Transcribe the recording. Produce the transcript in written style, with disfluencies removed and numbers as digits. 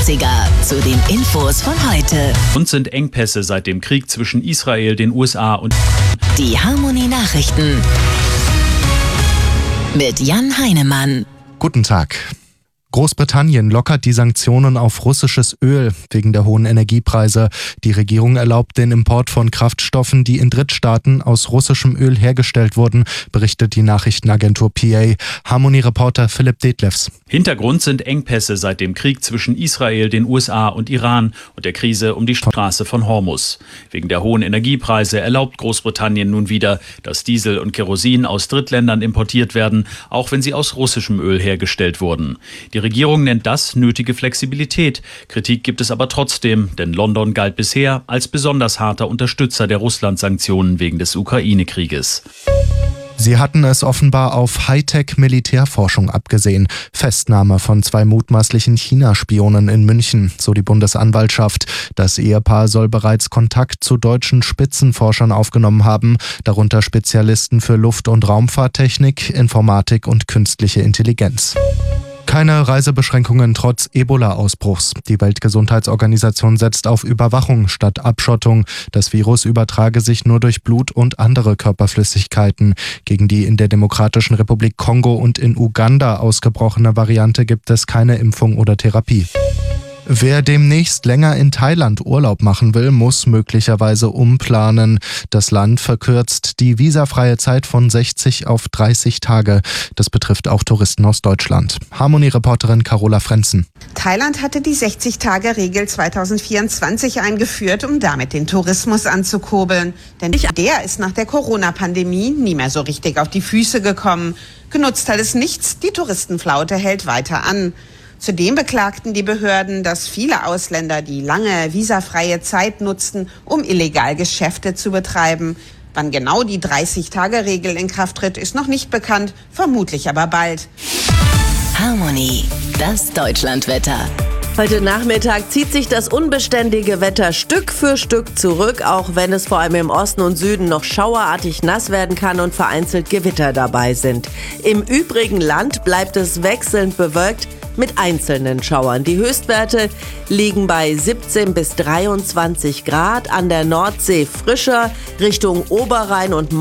Klassiker zu den Infos von heute. Und sind Engpässe seit dem Krieg zwischen Israel, den USA und Die Harmonie Nachrichten mit Jan Heinemann. Guten Tag. Großbritannien lockert die Sanktionen auf russisches Öl wegen der hohen Energiepreise. Die Regierung erlaubt den Import von Kraftstoffen, die in Drittstaaten aus russischem Öl hergestellt wurden, berichtet die Nachrichtenagentur PA. Harmonie-Reporter Philipp Detlefs. Hintergrund sind Engpässe seit dem Krieg zwischen Israel, den USA und Iran und der Krise um die Straße von Hormuz. Wegen der hohen Energiepreise erlaubt Großbritannien nun wieder, dass Diesel und Kerosin aus Drittländern importiert werden, auch wenn sie aus russischem Öl hergestellt wurden. Die Regierung nennt das nötige Flexibilität. Kritik gibt es aber trotzdem, denn London galt bisher als besonders harter Unterstützer der Russland-Sanktionen wegen des Ukraine-Krieges. Sie hatten es offenbar auf Hightech-Militärforschung abgesehen. Festnahme von 2 mutmaßlichen China-Spionen in München, so die Bundesanwaltschaft. Das Ehepaar soll bereits Kontakt zu deutschen Spitzenforschern aufgenommen haben, darunter Spezialisten für Luft- und Raumfahrttechnik, Informatik und künstliche Intelligenz. Keine Reisebeschränkungen trotz Ebola-Ausbruchs. Die Weltgesundheitsorganisation setzt auf Überwachung statt Abschottung. Das Virus übertrage sich nur durch Blut und andere Körperflüssigkeiten. Gegen die in der Demokratischen Republik Kongo und in Uganda ausgebrochene Variante gibt es keine Impfung oder Therapie. Wer demnächst länger in Thailand Urlaub machen will, muss möglicherweise umplanen. Das Land verkürzt die visafreie Zeit von 60 auf 30 Tage. Das betrifft auch Touristen aus Deutschland. Harmonie-Reporterin Carola Frenzen. Thailand hatte die 60-Tage-Regel 2024 eingeführt, um damit den Tourismus anzukurbeln. Denn der ist nach der Corona-Pandemie nie mehr so richtig auf die Füße gekommen. Genutzt hat es nichts, die Touristenflaute hält weiter an. Zudem beklagten die Behörden, dass viele Ausländer die lange visafreie Zeit nutzten, um illegal Geschäfte zu betreiben. Wann genau die 30-Tage-Regel in Kraft tritt, ist noch nicht bekannt, vermutlich aber bald. Harmonie, das Deutschlandwetter. Heute Nachmittag zieht sich das unbeständige Wetter Stück für Stück zurück, auch wenn es vor allem im Osten und Süden noch schauerartig nass werden kann und vereinzelt Gewitter dabei sind. Im übrigen Land bleibt es wechselnd bewölkt mit einzelnen Schauern. Die Höchstwerte liegen bei 17 bis 23 Grad, an der Nordsee frischer, Richtung Oberrhein und